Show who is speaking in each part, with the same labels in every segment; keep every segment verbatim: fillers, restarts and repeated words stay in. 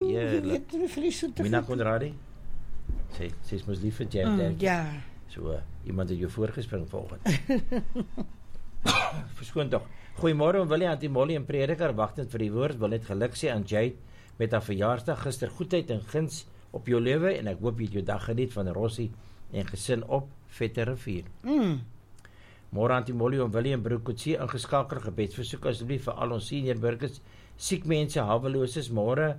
Speaker 1: Eerlik. Mina Konradi? Sy, sy is mos lief vir jam,
Speaker 2: mm, ja.
Speaker 1: So, uh, iemand het jou voorgespring volgend. Verskoon toch. Goeiemôre, Willie, Auntie Molly en Prediker, wachtend vir die woord, wil net geluk sê aan Jade met haar verjaarsdag, gister goedheid en guns op jou lewe, en ek hoop jy het jou dag geniet van Rossie en gesin op Vette Rivier.
Speaker 2: Mm.
Speaker 1: Môre Auntie Molly en Willie en broer Kutsie ingeskakel gebedsversoek asseblief vir al ons senior burgers, siek mense, haweloses. Môre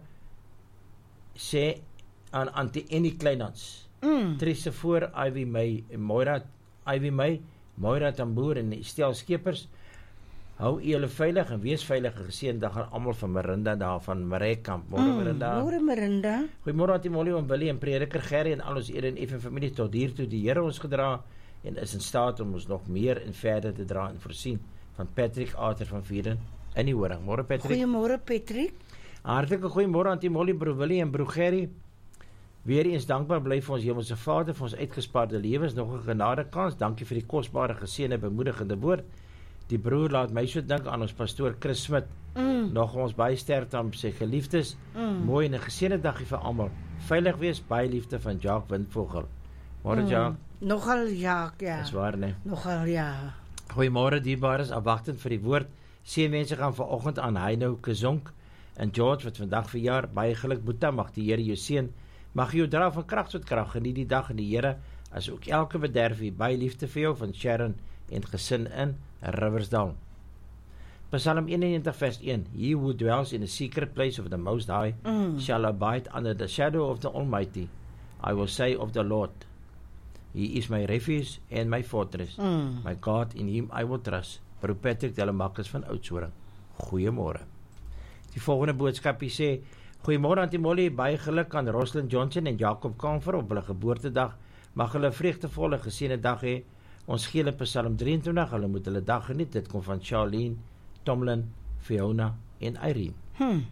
Speaker 1: sê aan Auntie Annie Kleinhans,
Speaker 2: mm.
Speaker 1: Trisse voor, Ivy May, Moira, Ivy May, Moira Tamboer en Stel Skepers, hou julle veilig en wees veilig en geseënd dag aan almal van Marinda daar van Marekamp. Môre mm, Marinda.
Speaker 2: Môre Marinda.
Speaker 1: Goeiemôre Auntie Molly en Willie en Prediker Gerry en al ons Ede en Effen familie tot hier toe die Here ons gedra en is in staat om ons nog meer en verder te dra en voorsien van Patrick Arthur van Vieren in die horing. Môre Patrick.
Speaker 2: Goeiemôre Patrick.
Speaker 1: Hartlike goeiemôre Auntie Molly, broer Willie en broer Gerry. Weer eens dankbaar bly vir ons Hemelse Vader vir ons uitgespaarde lewens, nog 'n genade kans. Dankie vir die kosbare geseënde bemoedigende woord. Die broer laat my so dink aan ons pastoor Chris Smit.
Speaker 2: Mm.
Speaker 1: Nog ons baie sterkte aan sy geliefdes. Mm. Mooi en 'n geseënde dagie vir almal. Veilig wees, baie liefde van Jacques Windvogel. Môre mm. Jacques.
Speaker 2: Nogal ja, ja.
Speaker 1: Dis waar, nee.
Speaker 2: Nogal ja.
Speaker 1: Goeiemôre dierbares, afwagtend vir die woord. Seën mense gaan vanoggend aan Heinou Kazonk en George wat vandag verjaar. Baie geluk Boeta, mag die Here jou seën. Mag jy jou dra van krag tot krag. Geniet die dag in die Here, as ook elke bederfie. Baie liefde vir jou van Sharon en gesin in Riversdal. Psalm eenennegentig vers een. He who dwells in the secret place of the Most High mm. shall abide under the shadow of the Almighty. I will say of the Lord, He is my refuge and my fortress. Mm. My God, in Him I will trust. Broer Patrick Delamakis van Oudtshoorn. Goeiemôre. Die volgende boodskapie sê, goeiemôre Auntie Molly, baie geluk aan Rosalind Johnson en Jacob Kamfer op hulle geboortedag. Mag hulle vreugdevolle geseënde dag hê. Ons gee hulle Psalm drieëntwintig, hulle moet hulle dag geniet. Dit kom van Charlene, Tomlin, Fiona en Irene.
Speaker 2: Hmm.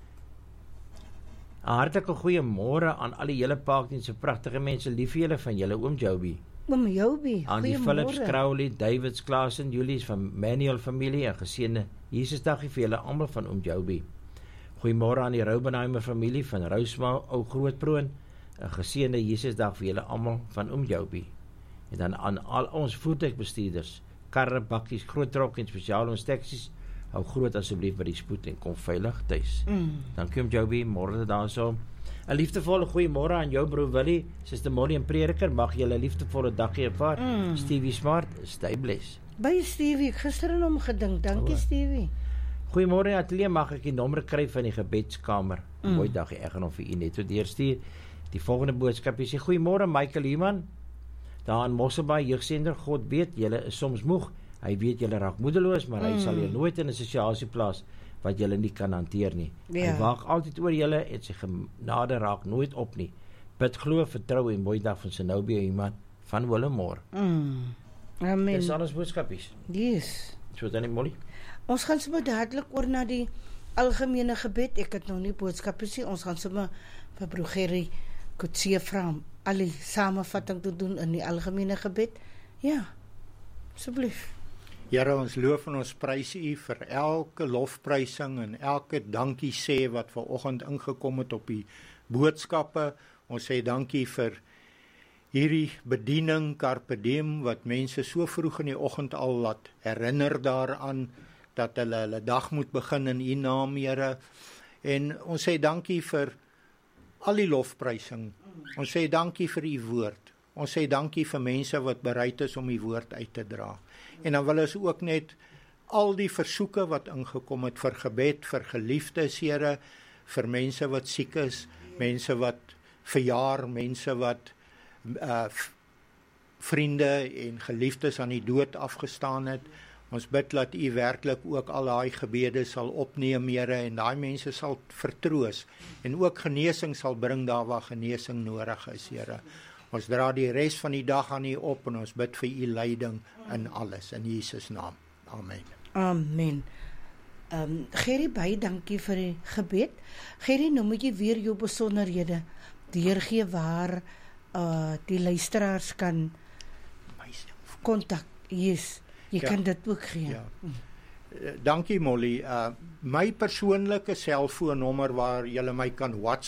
Speaker 1: Hartlike goeiemôre aan al die hele Parkdienste, pragtige mense, lief vir julle van julle oom Joby.
Speaker 2: Oom Joby,
Speaker 1: aan die Philips, Crowley, Davids, Klaas en Julies van Manuel familie en geseënde Jesusdagie vir julle almal van oom Joby. Goeiemôre aan die Roubenheimer familie van Rousma, ou Grootproon, 'n geseënde Jesusdag vir julle almal van oom Joby. En dan aan al ons voertuigbestuurders, karre, bakkies, groot trok en spesiaal ons taksies, hou groot asseblief by die spoed en kom veilig tuis. Mm. Dankie om Joby, môre daarso. 'n Liefdevolle goeiemôre aan jou broer Willie, Suster Molly en Prediker, mag julle 'n liefdevolle dag hê ervaar. Mm. Stevie Smart, stay blessed.
Speaker 2: By Stevie, gister aan hom gedink. Dankie oh. Stevie.
Speaker 1: Goeiemôre Atelier, mag ek die nommer kry van die gebedskamer? Mm. Mooi dag, ek gaan hom vir u net so deurstuur. Die volgende boodskap is: goeiemôre Michael Human. Daar in Mosselbaai jeugsender, God weet, julle is soms moeg. Hy weet julle raak moedeloos, maar mm. hy sal julle nooit in 'n situasie plaas wat julle nie kan hanteer nie. Ja. Hy waak altyd oor julle en sy genade raak nooit op nie. Bid, glo, vertrou en mooi dag van Zenobia Human van Willemore.
Speaker 2: Mm. Amen.
Speaker 1: Dis alles boodskapies.
Speaker 2: Yes.
Speaker 1: So dan nie Molly.
Speaker 2: Ons gaan sommer dadelik oor na die algemene gebed. Ek het nog nie boodskapies nie. Ons gaan sommer vir broer Gerry Kutsie vra om al die samevatting te doen in die algemene gebed. Ja, asseblief.
Speaker 3: Here, ons loof en ons prys U vir elke lofprysing en elke dankie sê wat vanoggend ingekom het op die boodskappe. Ons sê dankie vir hierdie bediening Carpe Diem wat mense so vroeg in die oggend al laat herinner daaraan dat hulle hulle dag moet begin in U naam, Here. En ons sê dankie vir al die lofprysing. Ons sê dankie vir U woord. Ons sê dankie vir mense wat bereid is om U woord uit te dra. En dan wil ons ook net al die versoeke wat ingekom het vir gebed, vir geliefdes, Here, vir mense wat siek is, mense wat verjaar, mense wat uh, vriende en geliefdes aan die dood afgestaan het. Ons bid dat U werklik ook al daai gebede sal opneem, Here, en daai mense sal vertroos en ook genesing sal bring daar waar genesing nodig is, Here. Ons dra die res van die dag aan U op en ons bid vir U leiding in alles in Jesus naam. Amen.
Speaker 2: Amen. Um, Gerry, baie dankie vir die gebed. Gerry, nou moet jy weer jou besonderhede deurgee waar uh, die luisteraars kan kontak. Yes. Jy ja. kan dit ook gee.
Speaker 3: Ja. Dankie Molly. Uh, my persoonlike selfoonnommer waar jy my kan WhatsApp